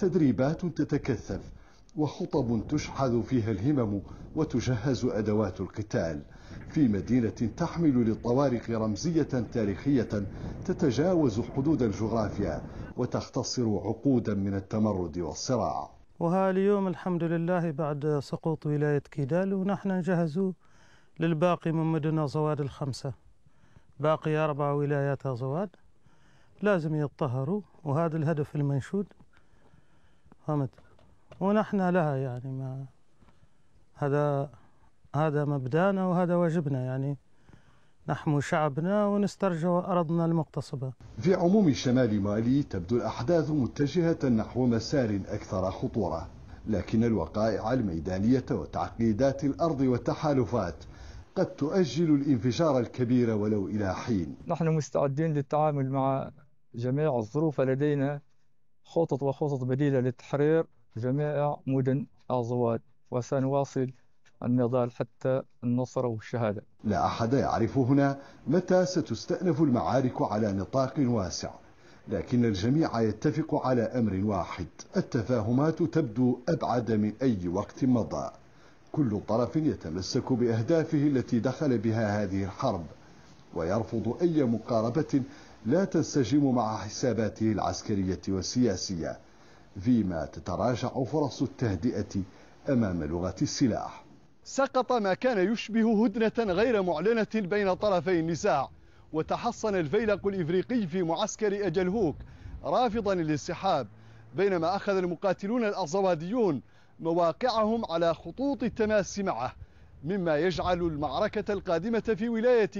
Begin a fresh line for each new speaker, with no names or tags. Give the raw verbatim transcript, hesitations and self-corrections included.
تدريبات تتكثف وخطب تشحذ فيها الهمم وتجهز أدوات القتال في مدينة تحمل للطوارق رمزية تاريخية تتجاوز حدود الجغرافيا وتختصر عقودا من التمرد والصراع.
وها اليوم الحمد لله بعد سقوط ولاية كيدال ونحن نجهز للباقي من مدن أزواد الخمسة، باقي أربع ولايات أزواد لازم يتطهروا، وهذا الهدف المنشود فهمت، ونحن لها يعني ما هذا هذا مبدأنا وهذا واجبنا، يعني نحمي شعبنا ونسترجع أرضنا المغتصبة.
في عموم شمال مالي تبدو الأحداث متجهة نحو مسار أكثر خطورة، لكن الوقائع الميدانية وتعقيدات الأرض والتحالفات قد تؤجل الانفجار الكبير ولو إلى حين.
نحن مستعدين للتعامل مع جميع الظروف، لدينا خطط وخطط بديلة لتحرير جميع مدن أزواد، وسنواصل النضال حتى النصر والشهادة.
لا أحد يعرف هنا متى ستستأنف المعارك على نطاق واسع، لكن الجميع يتفق على أمر واحد: التفاهمات تبدو أبعد من أي وقت مضى. كل طرف يتمسك بأهدافه التي دخل بها هذه الحرب ويرفض أي مقاربة لا تنسجم مع حساباته العسكرية والسياسية، فيما تتراجع فرص التهدئة أمام لغة السلاح.
سقط ما كان يشبه هدنة غير معلنة بين طرفي النزاع، وتحصن الفيلق الإفريقي في معسكر أجلهوك رافضا الانسحاب، بينما أخذ المقاتلون الأزواديون مواقعهم على خطوط التماس معه، مما يجعل المعركة القادمة في ولاية